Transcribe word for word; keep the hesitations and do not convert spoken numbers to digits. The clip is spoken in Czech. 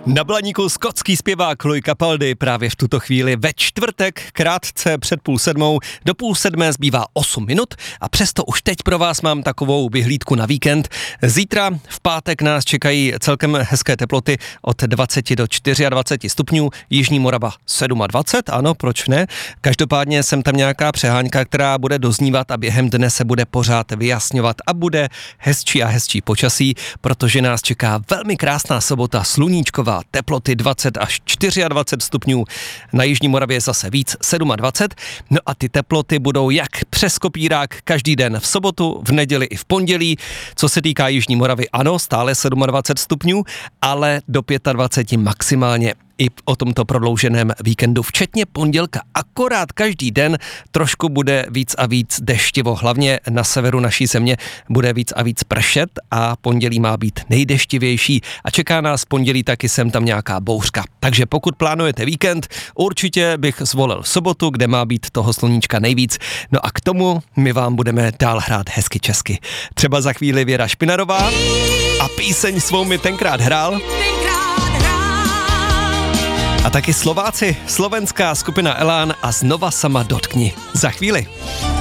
Na Blaníku skotský zpěvák Louis Capaldi právě v tuto chvíli ve čtvrtek, krátce před půl sedmou, do půl sedmé zbývá osm minut a přesto už teď pro vás mám takovou vyhlídku na víkend. Zítra v pátek nás čekají celkem hezké teploty od dvacet do dvaceti čtyř stupňů, Jižní Morava dvacet sedm, ano, proč ne? Každopádně jsem tam nějaká přeháňka, která bude doznívat a během dne se bude pořád vyjasňovat a bude hezčí a hezčí počasí, protože nás čeká velmi krásná sobota, sluníčková, teploty dvacet až dvacet čtyři stupňů, na Jižní Moravě zase víc dvacet sedm, no a ty teploty budou jak přes kopírák každý den v sobotu, v neděli i v pondělí. Co se týká Jižní Moravy, ano, stále dvacet sedm stupňů, ale do dvacet pět maximálně i o tomto prodlouženém víkendu, včetně pondělka. Akorát každý den trošku bude víc a víc deštivo, hlavně na severu naší země bude víc a víc pršet a pondělí má být nejdeštivější a čeká nás pondělí taky sem tam nějaká bouřka. Takže pokud plánujete víkend, určitě bych zvolil sobotu, kde má být toho sluníčka nejvíc. No a k tomu my vám budeme dál hrát hezky česky. Třeba za chvíli Věra Špinarová a píseň svou mi tenkrát hrál. A taky Slováci, slovenská skupina Elán a Znova sama dotkni. Za chvíli.